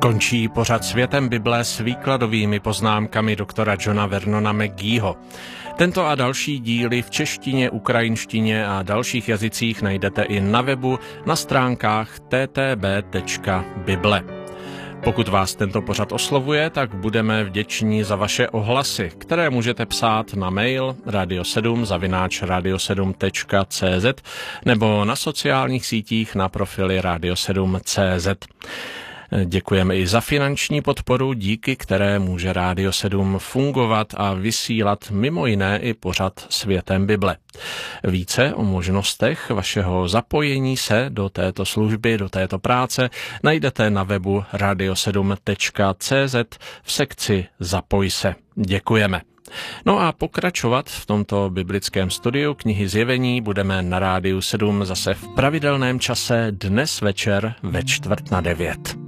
Končí pořad Světem Bible s výkladovými poznámkami doktora Johna Vernona McGeeho. Tento a další díly v češtině, ukrajinštině a dalších jazycích najdete i na webu na stránkách ttb.bible. Pokud vás tento pořad oslovuje, tak budeme vděční za vaše ohlasy, které můžete psát na mail radio7@radio7.cz nebo na sociálních sítích na profily radio7.cz. Děkujeme i za finanční podporu, díky které může Rádio 7 fungovat a vysílat mimo jiné i pořad Světem Bible. Více o možnostech vašeho zapojení se do této služby, do této práce najdete na webu radio7.cz v sekci Zapoj se. Děkujeme. No a pokračovat v tomto biblickém studiu knihy Zjevení budeme na Rádiu 7 zase v pravidelném čase dnes večer ve 8:45.